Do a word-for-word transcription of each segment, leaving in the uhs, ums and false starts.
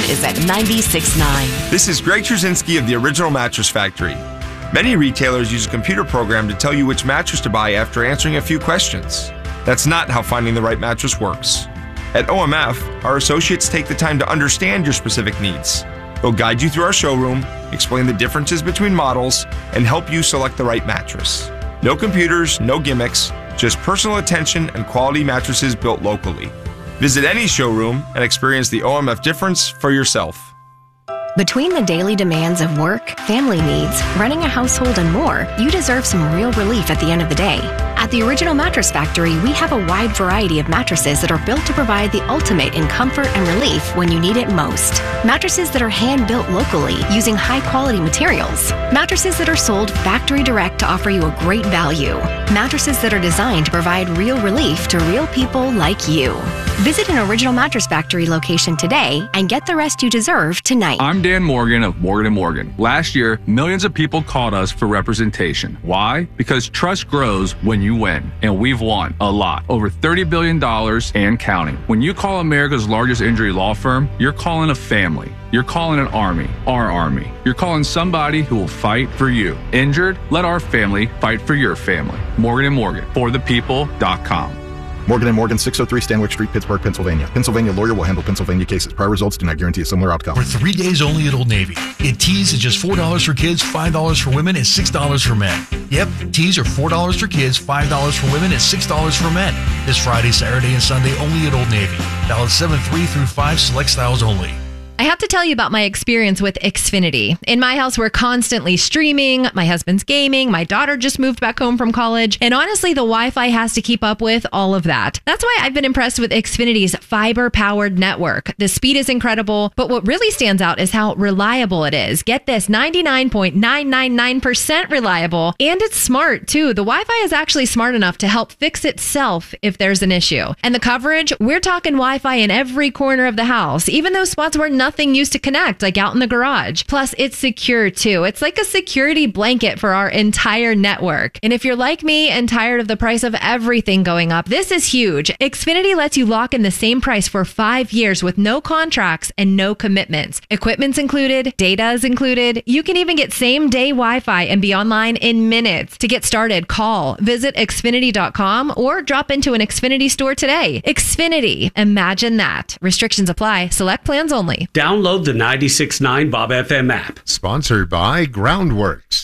is at ninety-six point nine. This is Greg Trzynski of the Original Mattress Factory. Many retailers use a computer program to tell you which mattress to buy after answering a few questions. That's not how finding the right mattress works. At O M F, our associates take the time to understand your specific needs. They'll guide you through our showroom, explain the differences between models, and help you select the right mattress. No computers, no gimmicks, just personal attention and quality mattresses built locally. Visit any showroom and experience the O M F difference for yourself. Between the daily demands of work, family needs, running a household, and more, you deserve some real relief at the end of the day. At the Original Mattress Factory, we have a wide variety of mattresses that are built to provide the ultimate in comfort and relief when you need it most. Mattresses that are hand-built locally using high-quality materials. Mattresses that are sold factory direct to offer you a great value. Mattresses that are designed to provide real relief to real people like you. Visit an Original Mattress Factory location today and get the rest you deserve tonight. I'm Dan Morgan of Morgan and Morgan. Last year, millions of people called us for representation. Why? Because trust grows when you win, and we've won a lot. Over thirty billion dollars and counting. When you call America's largest injury law firm, you're calling a family. You're calling an army, our army. You're calling somebody who will fight for you. Injured? Let our family fight for your family. Morgan and Morgan, for the people dot com. Morgan and Morgan, six oh three Stanwyck Street, Pittsburgh, Pennsylvania. Pennsylvania lawyer will handle Pennsylvania cases. Prior results do not guarantee a similar outcome. For three days only at Old Navy. Get tees at just four dollars for kids, five dollars for women, and six dollars for men. Yep, tees are four dollars for kids, five dollars for women, and six dollars for men. This Friday, Saturday, and Sunday only at Old Navy. Balance seven three through five, select styles only. I have to tell you about my experience with Xfinity. In my house, we're constantly streaming. My husband's gaming. My daughter just moved back home from college. And honestly, the Wi-Fi has to keep up with all of that. That's why I've been impressed with Xfinity's fiber-powered network. The speed is incredible, but what really stands out is how reliable it is. Get this, ninety-nine point nine nine nine percent reliable. And it's smart, too. The Wi-Fi is actually smart enough to help fix itself if there's an issue. And the coverage, we're talking Wi-Fi in every corner of the house, even those spots where nothing Nothing used to connect, like out in the garage. Plus, it's secure too. It's like a security blanket for our entire network. And if you're like me and tired of the price of everything going up, this is huge. Xfinity lets you lock in the same price for five years with no contracts and no commitments. Equipment's included, data is included. You can even get same-day Wi-Fi and be online in minutes. To get started, call, visit Xfinity dot com, or drop into an Xfinity store today. Xfinity, imagine that. Restrictions apply. Select plans only. Download the ninety-six point nine Bob F M app. Sponsored by Groundworks.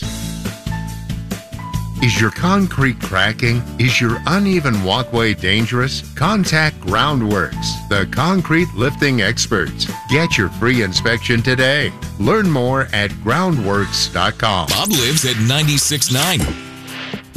Is your concrete cracking? Is your uneven walkway dangerous? Contact Groundworks, the concrete lifting experts. Get your free inspection today. Learn more at groundworks dot com. Bob lives at ninety-six point nine.